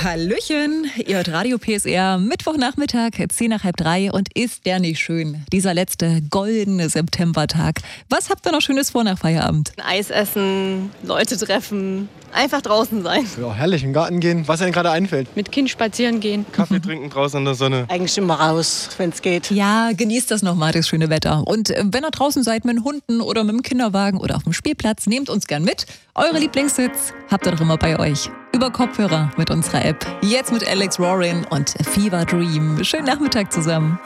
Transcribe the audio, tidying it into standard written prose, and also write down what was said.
Hallöchen, ihr hört Radio PSR, Mittwochnachmittag, 10 nach halb 3 und ist der nicht schön? Dieser letzte goldene Septembertag. Was habt ihr noch Schönes vor nach Feierabend? Eis essen, Leute treffen, einfach draußen sein. Ja, herrlich, in den Garten gehen, was einem gerade einfällt. Mit Kind spazieren gehen. Kaffee trinken draußen in der Sonne. Eigentlich immer raus, wenn es geht. Ja, genießt das nochmal, das schöne Wetter. Und wenn ihr draußen seid mit den Hunden oder mit dem Kinderwagen oder auf dem Spielplatz, nehmt uns gern mit. Eure Lieblingssitz habt ihr doch immer bei euch. Über Kopfhörer mit unserer App. Jetzt mit Alex Rorin und Fever Dream. Schönen Nachmittag zusammen.